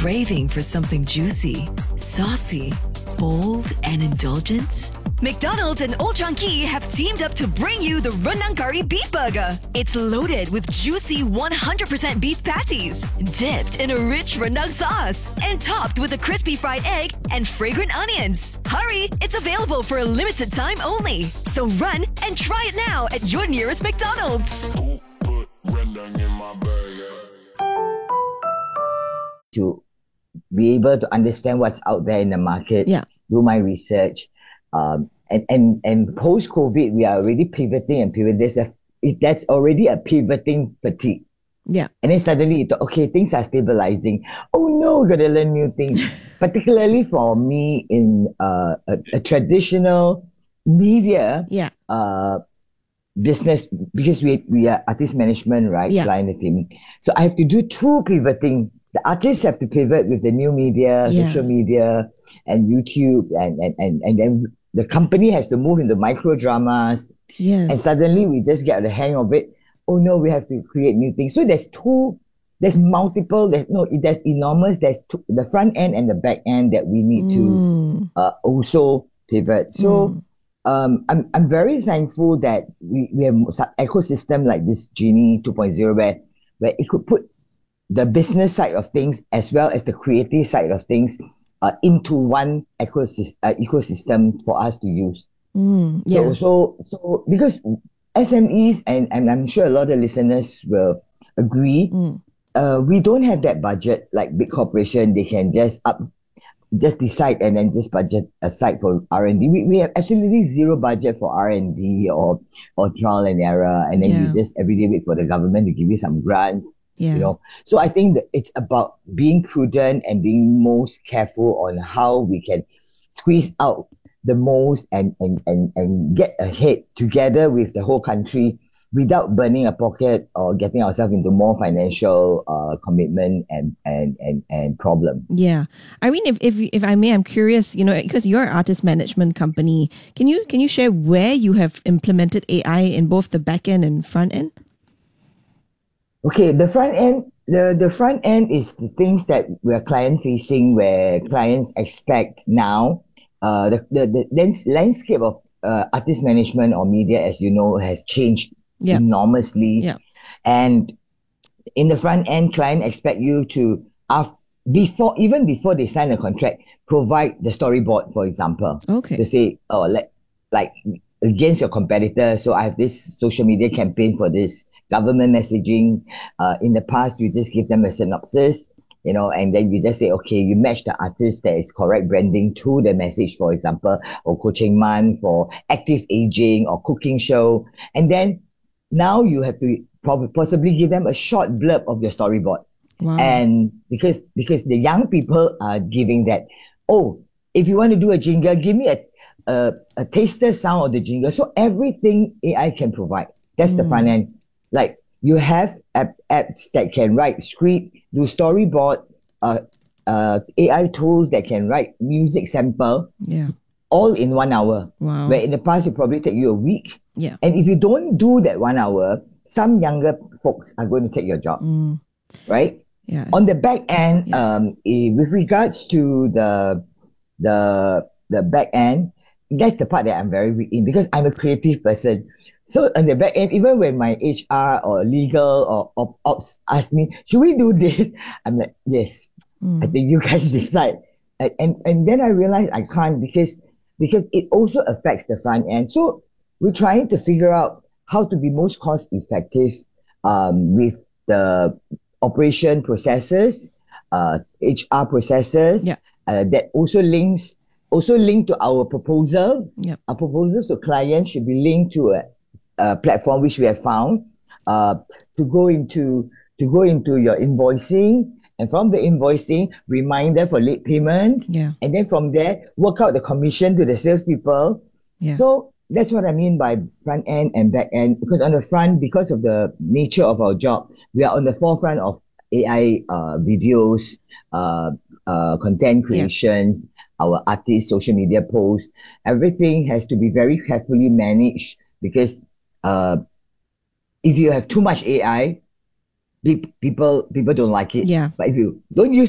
craving for something juicy, saucy, bold, and indulgent? McDonald's and Old Chang Kee have teamed up to bring you the Rendang Curry Beef Burger. It's loaded with juicy 100% beef patties, dipped in a rich rendang sauce, and topped with a crispy fried egg and fragrant onions. Hurry! It's available for a limited time only. So run and try it now at your nearest McDonald's. Put rendang in my burger. To be able to understand what's out there in the market, do my research. And post-COVID, we are already pivoting. That's already a pivoting fatigue. Yeah. And then suddenly you thought, okay, things are stabilizing. Oh no, got to learn new things. Particularly for me in a traditional media business, because we are artist management, right? Client team. So I have to do two pivoting. The artists have to pivot with the new media, social media, and YouTube, and then the company has to move into micro dramas. Yes. And suddenly we just get the hang of it. Oh no, we have to create new things. So there's multiple, there's enormous, there's the front end and the back end that we need to also pivot. So I'm very thankful that we have an ecosystem like this Genie 2.0 where it could put the business side of things as well as the creative side of things into one ecosystem for us to use. So because SMEs, and I'm sure a lot of listeners will agree, we don't have that budget like big corporation. They can just decide and then just budget aside for R&D. We have absolutely zero budget for R&D or trial and error, and then you just every day wait for the government to give you some grants. You know, so I think that it's about being prudent and being most careful on how we can squeeze out the most and get ahead together with the whole country without burning a pocket or getting ourselves into more financial commitment and problem. Yeah, I mean, if I may, I'm curious, because you're an artist management company, can you share where you have implemented AI in both the back end and front end? Okay, the front end, the front end is the things that we're client facing, where clients expect now. The landscape of artist management or media, as you know, has changed enormously. Yeah. And in the front end, client expect you to, even before they sign a contract, provide the storyboard, for example. Okay. To say, like against your competitor. So I have this social media campaign for this government messaging. In the past, you just give them a synopsis, and then you just say, okay, you match the artist that is correct branding to the message, for example, or Coaching Man for active aging or cooking show. And then now you have to possibly give them a short blurb of your storyboard. Wow. And because the young people are giving that, if you want to do a jingle, give me a taster sound of the jingle. So everything AI can provide. That's the front end. Like you have apps that can write script, do storyboard, AI tools that can write music sample, all in 1 hour. Wow. Where in the past it probably take you a week. Yeah. And if you don't do that 1 hour, some younger folks are going to take your job, right? Yeah. On the back end, with regards to the back end, that's the part that I'm very weak in because I'm a creative person. So on the back end, even when my HR or legal or ops ask me, should we do this? I'm like, yes, I think you guys decide. And then I realized I can't because it also affects the front end. So we're trying to figure out how to be most cost effective with the operation processes, HR processes, that also link to our proposal. Our proposals to clients should be linked to a platform which we have found to go into your invoicing, and from the invoicing, reminder for late payments, and then from there work out the commission to the salespeople. So that's what I mean by front end and back end, because on the front, because of the nature of our job, we are on the forefront of AI videos, content creations, our artists, social media posts. Everything has to be very carefully managed because if you have too much AI, people don't like it. Yeah. But if you don't use